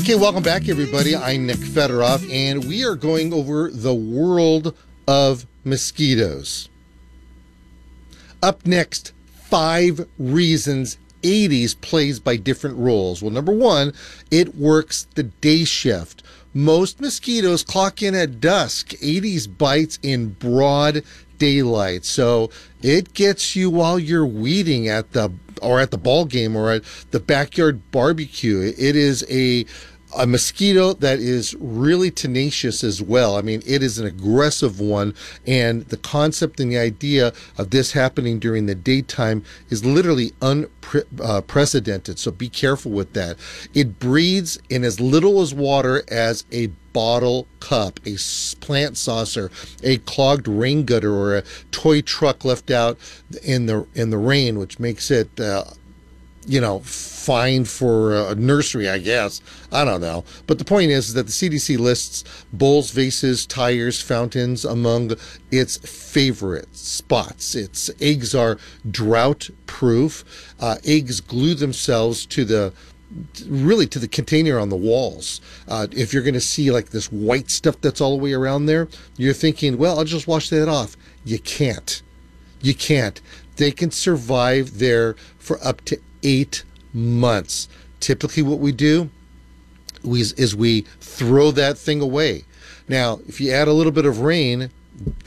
Okay, welcome back, everybody. I'm Nick Fedoroff, and we are going over the world of mosquitoes. Up next, 5 reasons Aedes plays by different rules. Well, number 1, it works the day shift. Most mosquitoes clock in at dusk. Aedes bites in broad daylight, so it gets you while you're weeding at the ball game or at the backyard barbecue. It is a mosquito that is really tenacious as well. I mean, it is an aggressive one, and the concept and the idea of this happening during the daytime is literally unprecedented, so be careful with that. It breeds in as little as water as a bottle cup, a plant saucer, a clogged rain gutter, or a toy truck left out in the rain, which makes it fine for a nursery, I guess. I don't know. But the point is that the CDC lists bowls, vases, tires, fountains among its favorite spots. Its eggs are drought proof. Eggs glue themselves to the container on the walls. If you're going to see like this white stuff that's all the way around there, you're thinking, well, I'll just wash that off. You can't. You can't. They can survive there for up to 8 months. Typically what we do is we throw that thing away. Now, if you add a little bit of rain,